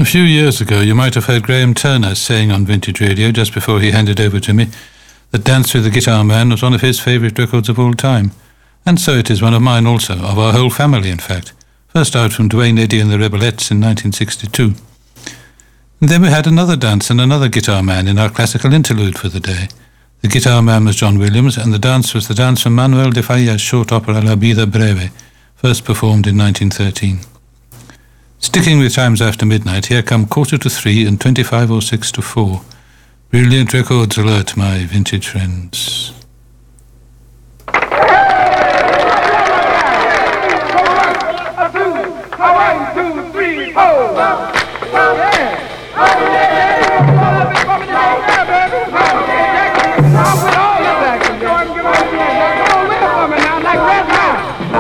few years ago, you might have heard Graham Turner saying on Vintage Radio, just before he handed over to me, that Dance with the Guitar Man was one of his favourite records of all time. And so it is one of mine also, of our whole family, in fact. First out from Duane Eddy and the Rebelettes in 1962. And then we had another dance and another guitar man in our classical interlude for the day. The guitar man was John Williams, and the dance was the dance from Manuel de Falla's short opera La Vida Breve, first performed in 1913. Sticking with Times After Midnight, here come 2:45 and 25 or 6 to 4. Brilliant records alert, my vintage friends.